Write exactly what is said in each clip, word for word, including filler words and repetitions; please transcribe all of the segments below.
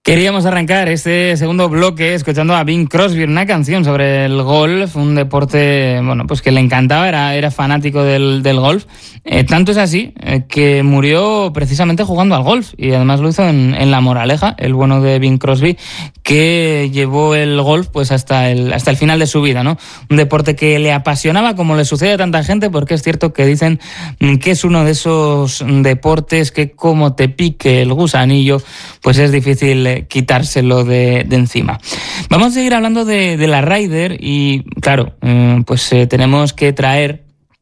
Queríamos arrancar este segundo bloque escuchando a Bing Crosby, una canción sobre el golf, un deporte, bueno, pues que le encantaba, era, era fanático del, del golf. Eh, tanto es así eh, que murió precisamente jugando al golf, y además lo hizo en, en La Moraleja, el bueno de Bing Crosby, que llevó el golf pues hasta el, hasta el final de su vida, ¿no? Un deporte que le apasionaba, como le sucede a tanta gente, porque es cierto que dicen que es uno de esos deportes que como te pique el gusanillo, pues es difícil quitárselo de, de encima. Vamos a seguir hablando de, de la Ryder y, claro, eh, pues eh, tenemos que traer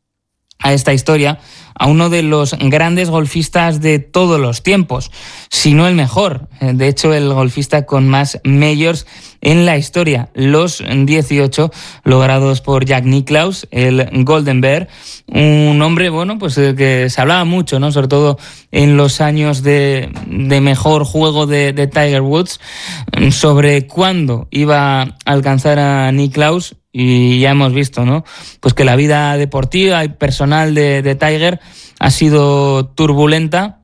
a esta historia a uno de los grandes golfistas de todos los tiempos, si no el mejor. De hecho, el golfista con más majors en la historia, los dieciocho logrados por Jack Nicklaus, el Golden Bear, un hombre, bueno, pues que se hablaba mucho, ¿no? Sobre todo en los años de, de mejor juego de, de Tiger Woods, sobre cuándo iba a alcanzar a Nicklaus. Y ya hemos visto, ¿no? Pues que la vida deportiva y personal de, de Tiger ha sido turbulenta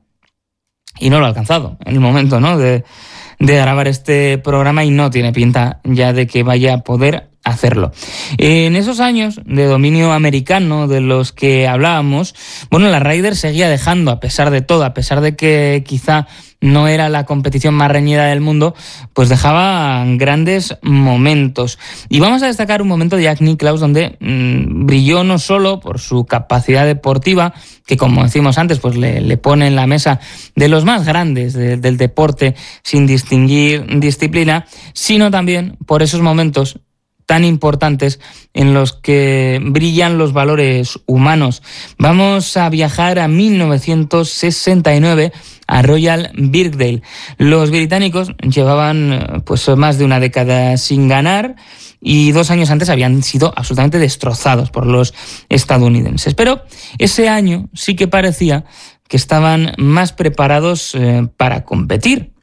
y no lo ha alcanzado en el momento, ¿no? De, de grabar este programa, y no tiene pinta ya de que vaya a poder hacerlo. En esos años de dominio americano de los que hablábamos, bueno, la Ryder seguía dejando, a pesar de todo, a pesar de que quizá no era la competición más reñida del mundo, pues dejaba grandes momentos. Y vamos a destacar un momento de Jack Nicklaus donde mmm, brilló no solo por su capacidad deportiva, que como decimos antes, pues le, le pone en la mesa de los más grandes de, del deporte sin distinguir disciplina, sino también por esos momentos tan importantes en los que brillan los valores humanos. Vamos a viajar a mil novecientos sesenta y nueve, a Royal Birkdale. Los británicos llevaban pues más de una década sin ganar y dos años antes habían sido absolutamente destrozados por los estadounidenses. Pero ese año sí que parecía que estaban más preparados eh, para competir.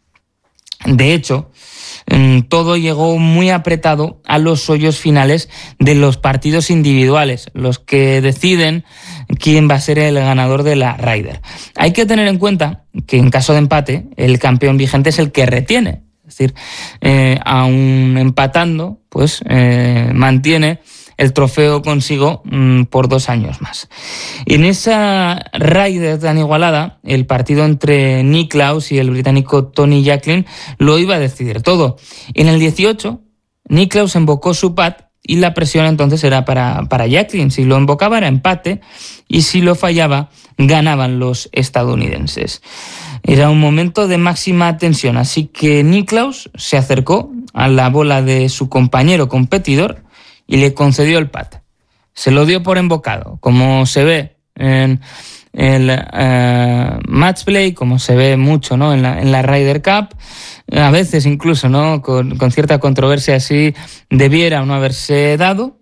De hecho, todo llegó muy apretado a los hoyos finales de los partidos individuales, los que deciden quién va a ser el ganador de la Ryder. Hay que tener en cuenta que en caso de empate, el campeón vigente es el que retiene. Es decir, eh, aún empatando, pues eh, mantiene el trofeo consigo mmm, por dos años más. En esa Ryder tan igualada, el partido entre Nicklaus y el británico Tony Jacklin lo iba a decidir todo. En el dieciocho, Nicklaus embocó su pad y la presión entonces era para, para Jacklin. Si lo embocaba era empate y si lo fallaba ganaban los estadounidenses. Era un momento de máxima tensión, así que Nicklaus se acercó a la bola de su compañero competidor y le concedió el pad. Se lo dio por embocado, como se ve en el uh, match play, como se ve mucho, ¿no? en, la, en la Ryder Cup, a veces incluso, ¿no? con, con cierta controversia, así debiera o no haberse dado.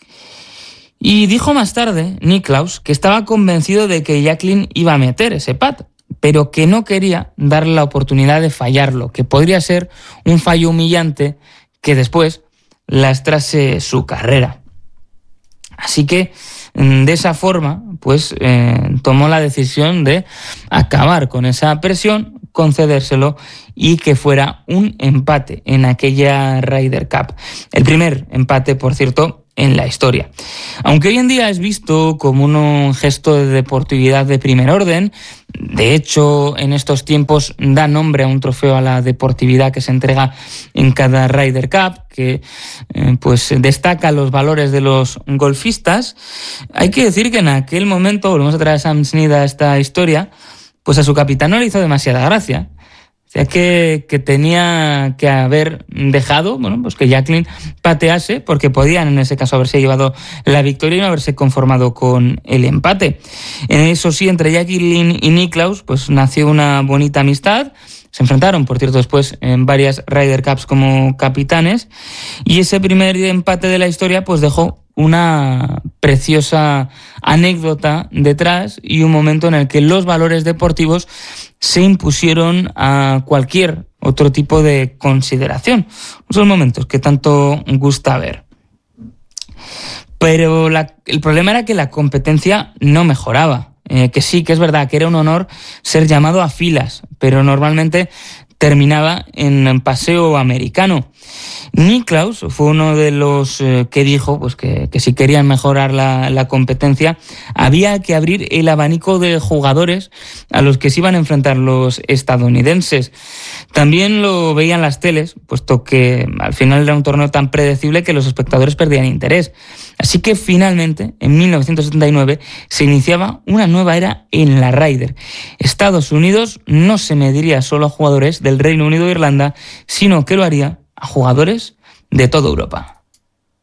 Y dijo más tarde Nicklaus que estaba convencido de que Jacklin iba a meter ese pad, pero que no quería darle la oportunidad de fallarlo, que podría ser un fallo humillante que después lastrase su carrera. Así que de esa forma, pues eh, tomó la decisión de acabar con esa presión, concedérselo y que fuera un empate en aquella Ryder Cup. El primer empate, por cierto, en la historia. Aunque hoy en día es visto como un gesto de deportividad de primer orden, de hecho, en estos tiempos da nombre a un trofeo a la deportividad que se entrega en cada Ryder Cup, que eh, pues destaca los valores de los golfistas. Hay que decir que en aquel momento, volvemos a traer a Sam Snead a esta historia, pues a su capitán no le hizo demasiada gracia. O sea, que, que tenía que haber dejado, bueno, pues que Jacklin patease, porque podían en ese caso haberse llevado la victoria y no haberse conformado con el empate. Eso sí, entre Jacklin y Nicklaus, pues nació una bonita amistad. Se enfrentaron, por cierto, después en varias Ryder Cups como capitanes, y ese primer empate de la historia pues dejó una preciosa anécdota detrás y un momento en el que los valores deportivos se impusieron a cualquier otro tipo de consideración. Son momentos que tanto gusta ver. Pero la, el problema era que la competencia no mejoraba. Eh, que sí, que es verdad que era un honor ser llamado a filas, pero normalmente terminaba en paseo americano. Nicklaus fue uno de los eh, que dijo pues que, que si querían mejorar la, la competencia había que abrir el abanico de jugadores a los que se iban a enfrentar los estadounidenses. También lo veían las teles, puesto que al final era un torneo tan predecible que los espectadores perdían interés. Así que finalmente, en mil novecientos setenta y nueve, se iniciaba una nueva era en la Ryder. Estados Unidos no se mediría solo a jugadores del Reino Unido e Irlanda, sino que lo haría a jugadores de toda Europa.